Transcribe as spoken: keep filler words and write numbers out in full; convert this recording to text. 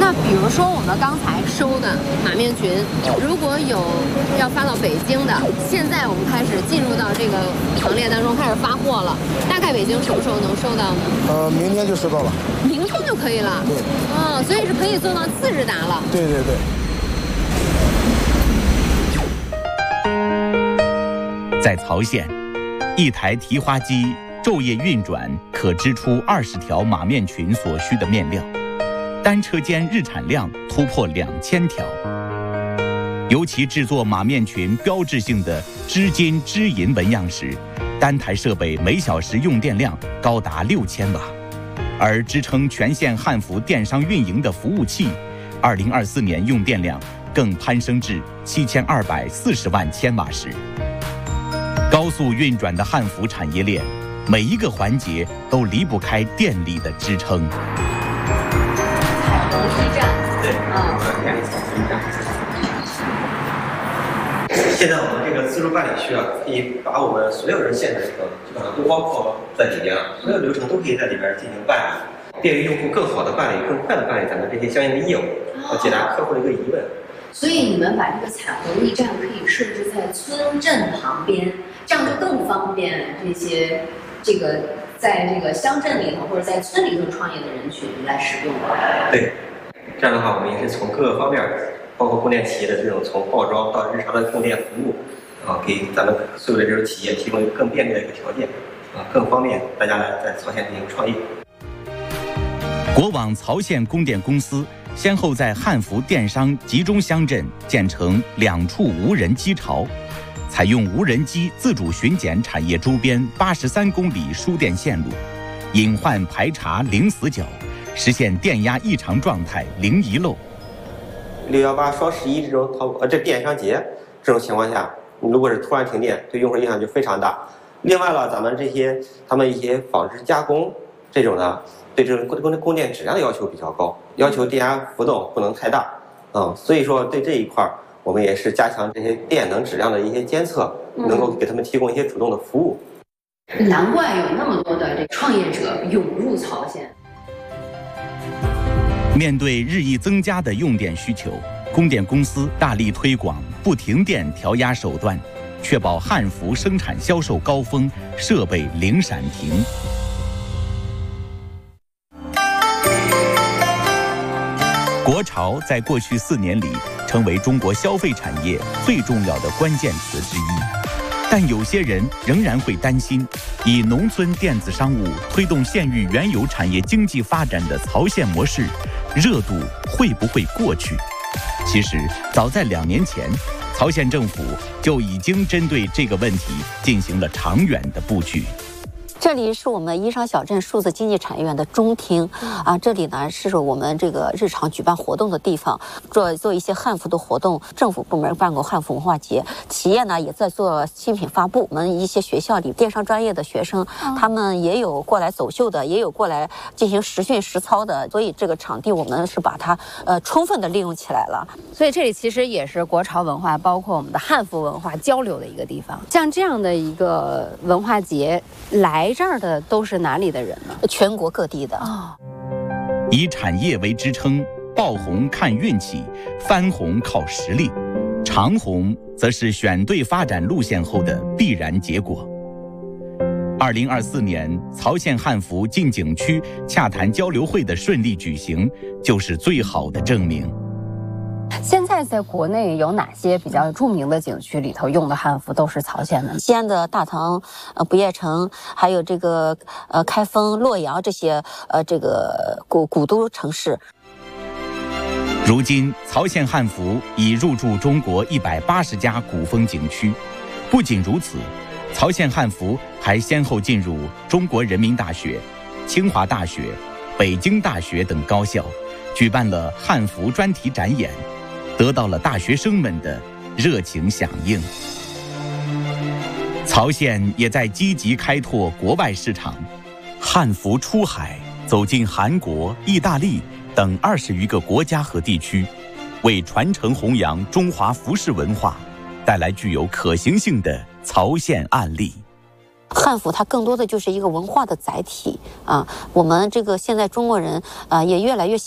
那比如说我们刚才收的马面裙，如果有要发到北京的，现在我们开始进入到这个行列当中，开始发货了。大概北京什么时候能收到呢？ 呃，明天就收到了。 明天就可以了。 对。 哦，所以是可以做到次日达了。 对对对。 在曹县，一台提花机昼夜运转，可织出二十条马面裙所需的面料。单车间日产量突破两千条，尤其制作马面裙标志性的织金织银纹样时，单台设备每小时用电量高达六千瓦，而支撑全县汉服电商运营的服务器，二零二四年用电量更攀升至七千二百四十万千瓦时。高速运转的汉服产业链，每一个环节都离不开电力的支撑。 对，啊，电力采购驿站。现在我们这个自助办理区啊，可以把我们所有人线的流程基本上都包括在里边，所有流程都可以在里边进行办理，便于用户更好的办理、更快的办理咱们这些相应的业务，和解答客户的一个疑问。 所以你们把这个彩虹驿站可以设置在村镇旁边，这样就更方便这些这个在这个乡镇里头或者在村里头创业的人群来使用了。 对。这样的话，我们也是从各个方面，包括供电企业的这种从报装到日常的供电服务，啊，给咱们所有的这种企业提供一个更便利的一个条件，啊，更方便大家来在曹县进行创业。 国网曹县供电公司先后在汉服电商集中乡镇建成两处无人机巢，采用无人机自主巡检产业周边八十三公里输电线路，隐患排查零死角。实现电压异常状态零遗漏。 六幺八、双十一这种淘呃这电商节这种情况下，如果是突然停电，对用户影响就非常大。另外了，咱们这些他们一些纺织加工这种的，对这种供供电质量的要求比较高，要求电压浮动不能太大，嗯，所以说对这一块我们也是加强这些电能质量的一些监测，能够给他们提供一些主动的服务。 难怪有那么多的这创业者涌入曹县。 面对日益增加的用电需求，供电公司大力推广不停电调压手段，确保汉服生产销售高峰设备零闪停。国潮在过去四年里成为中国消费产业最重要的关键词之一，但有些人仍然会担心，以农村电子商务推动县域原有产业经济发展的曹县模式，热度会不会过去？其实，早在两年前，曹县政府就已经针对这个问题进行了长远的布局。 这里是我们宜昌小镇数字经济产业园的中厅啊，这里呢是我们这个日常举办活动的地方，做做一些汉服的活动。政府部门办过汉服文化节，企业呢也在做新品发布。我们一些学校里电商专业的学生，他们也有过来走秀的，也有过来进行实训实操的。所以这个场地我们是把它呃充分的利用起来了。 所以这里其实也是国潮文化，包括我们的汉服文化交流的一个地方。像这样的一个文化节来。来这儿的都是哪里的人呢？ 全国各地的。 哦， 以产业为支撑，爆红看运气，翻红靠实力，长红则是选对发展路线后的必然结果。二零二四年曹县汉服进景区洽谈交流会的顺利举行，就是最好的证明。 现在在国内有哪些比较著名的景区里头用的汉服都是曹县的？ 西安的大唐、呃不夜城，还有这个呃开封、洛阳这些呃这个古古都城市。 如今，曹县汉服已入驻中国一百八十家古风景区。不仅如此，曹县汉服还先后进入中国人民大学、清华大学、北京大学等高校，举办了汉服专题展演，得到了大学生们的热情响应。曹县也在积极开拓国外市场，汉服出海，走进韩国、意大利等二十余个国家和地区，为传承弘扬中华服饰文化带来具有可行性的曹县案例。 汉服它更多的就是一个文化的载体啊，我们这个现在中国人啊也越来越